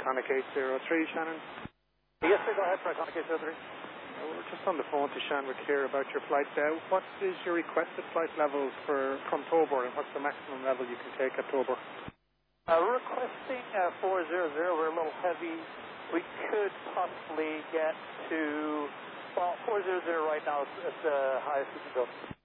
Iconic 803, Shannon. Yes, sir, go ahead for Iconic 803. We're just on the phone to Shanwick here about your flight now. What is your requested flight levels from Tober, and what's the maximum level you can take at Tober? We're requesting 400. We're a little heavy. We could possibly get to, well, 400 right now is the highest we can go.